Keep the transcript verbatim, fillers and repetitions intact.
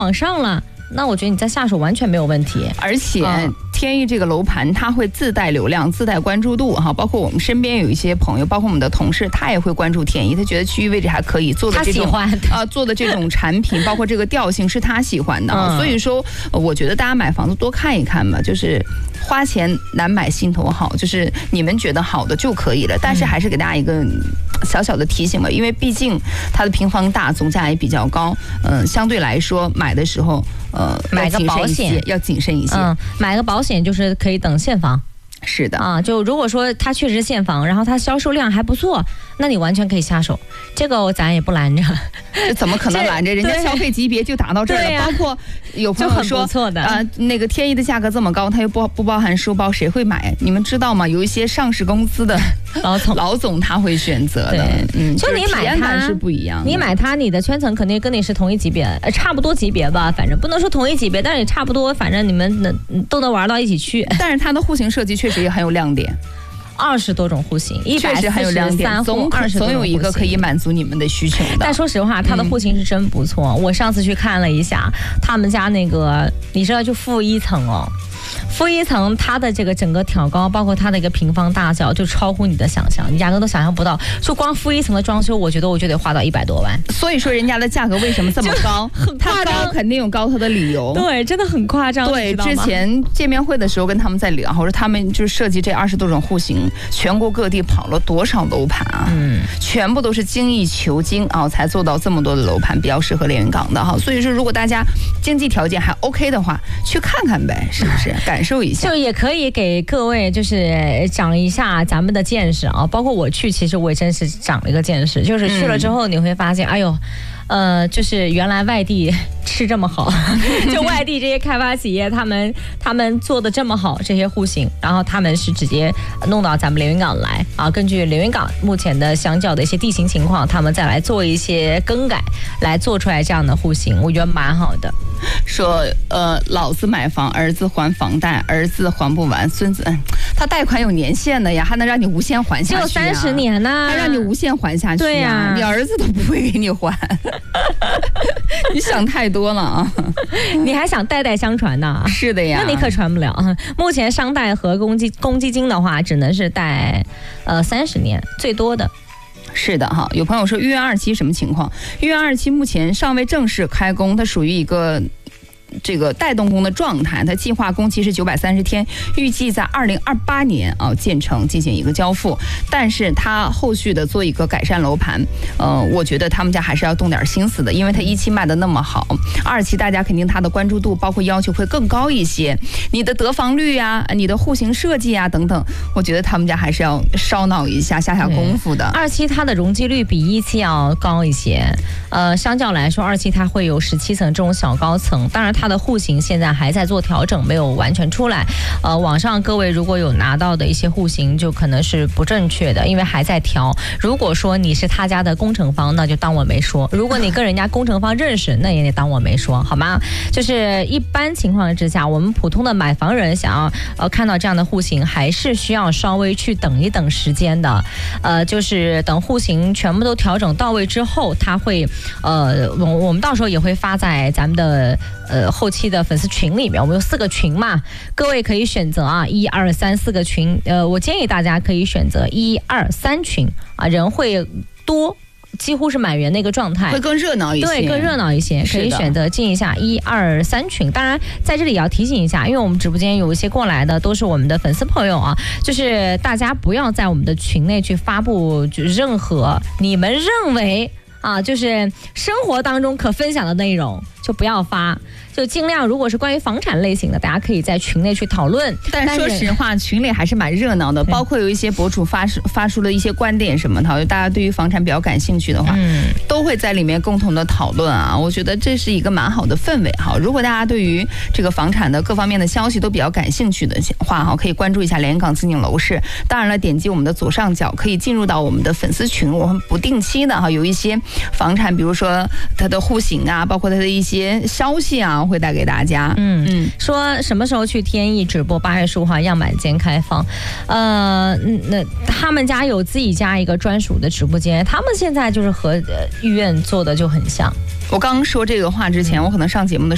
往上了，那我觉得你再下手完全没有问题。 而且、嗯、天意这个楼盘它会自带流量、自带关注度哈，包括我们身边有一些朋友，包括我们的同事，他也会关注天意，他觉得区域位置还可以，做的这种啊、呃、做的这种产品，包括这个调性是他喜欢的、嗯、所以说我觉得大家买房子多看一看吧，就是花钱难买心头好，就是你们觉得好的就可以了，但是还是给大家一个小小的提醒吧，因为毕竟它的平方大，总价也比较高，嗯、呃，相对来说买的时候，呃， 买个保险要谨慎一些， 嗯，买个保险就是可以等现房。 是的啊，就如果说它确实是现房，然后它销售量还不错，那你完全可以下手，这个咱也不拦着。 这怎么可能拦着？人家消费级别就达到这儿了，啊、包括有朋友说， 啊、 呃，那个天意的价格这么高，它又不不包含书包，谁会买？你们知道吗？有一些上市公司的老总老总他会选择的， 嗯，就你买它是不一样的， 你买它，你的圈层肯定跟你是同一级别，呃，差不多级别吧，反正不能说同一级别，但是也差不多，反正你们能都能玩到一起去。 但是它的户型设计确实也很有亮点。 二十多种户型，一百四十三户，二十总有一个可以满足你们的需求的。 但说实话，它的户型是真不错。嗯、我上次去看了一下，他们家那个，你知道就负一层哦。负一层，它的这个整个挑高，包括它的一个平方大小，就超乎你的想象，你压根都想象不到。就光负一层的装修，我觉得我就得花到一百多万。 所以说，人家的价格为什么这么高？ 很夸张， 它高肯定有高它的理由。 对，真的很夸张。 对，之前见面会的时候跟他们在聊，或者他们就设计这二十多种户型，全国各地跑了多少楼盘啊？嗯，全部都是精益求精啊，才做到这么多的楼盘，比较适合连云港的哈。所以说，如果大家经济条件还 OK 的话，去看看呗，是不是？感受一下， 就也可以给各位就是长一下咱们的见识啊。包括我去，其实我也真是长了一个见识，就是去了之后你会发现，嗯、哎呦。呃，就是原来外地吃这么好，就外地这些开发企业，他们他们做的这么好，这些户型，然后他们是直接弄到咱们连云港来啊，根据连云港目前的相较的一些地形情况，他们再来做一些更改，来做出来这样的户型，我觉得蛮好的。 说呃，老子买房，儿子还房贷，儿子还不完，孙子，嗯，他贷款有年限的呀，还能让你无限还下去、啊， 只有三十年呢， 还让你无限还下去、啊， 对呀、啊， 你儿子都不会给你还。你想太多了啊！ 你还想代代相传呢？ 是的呀， 那你可传不了。目前商贷和公积公积金的话，只能是贷呃三十年最多的。 是的哈，有朋友说豫园二期什么情况？豫园二期目前尚未正式开工，它属于一个。这个带动工的状态，它计划工期是九百三十天，预计在二零二八年啊建成进行一个交付。但是它后续的做一个改善楼盘，呃，我觉得他们家还是要动点心思的，因为它一期卖的那么好，二期大家肯定它的关注度包括要求会更高一些，你的得房率啊，你的户型设计啊等等，我觉得他们家还是要烧脑一下，下下功夫的。 二期它的容积率比一期要高一些，呃，相较来说，二期它会有十七层这种小高层，当然它的户型现在还在做调整，没有完全出来。呃，网上各位如果有拿到的一些户型，就可能是不正确的，因为还在调。如果说你是他家的工程方，那就当我没说；如果你跟人家工程方认识，那也得当我没说，好吗？就是一般情况之下，我们普通的买房人想要呃看到这样的户型，还是需要稍微去等一等时间的。呃，就是等户型全部都调整到位之后，他会呃，我我们到时候也会发在咱们的呃后期的粉丝群里面，我们有四个群嘛，各位可以选择啊，一二三四个群，呃，我建议大家可以选择一二三群啊，人会多。几乎是满员的一个状态， 会更热闹一些， 对，更热闹一些，可以选择进一下一二三群。当然，在这里也要提醒一下，因为我们直播间有一些过来的都是我们的粉丝朋友啊，就是大家不要在我们的群内去发布就任何你们认为啊，就是生活当中可分享的内容，就不要发。就尽量，如果是关于房产类型的，大家可以在群内去讨论。 但说实话，群里还是蛮热闹的，包括有一些博主发发出了一些观点什么的，大家对于房产比较感兴趣的话，嗯，都会在里面共同的讨论啊。我觉得这是一个蛮好的氛围哈。如果大家对于这个房产的各方面的消息都比较感兴趣的话哈，可以关注一下连云港自景楼市。当然了，点击我们的左上角可以进入到我们的粉丝群，我们不定期的哈有一些房产，比如说它的户型啊，包括它的一些消息啊。会带给大家， 嗯嗯，说什么时候去天意直播？八月十五号样板间开放，呃，那他们家有自己家一个专属的直播间，他们现在就是和医院做的就很像。 我刚刚说这个话之前，我可能上节目的时候。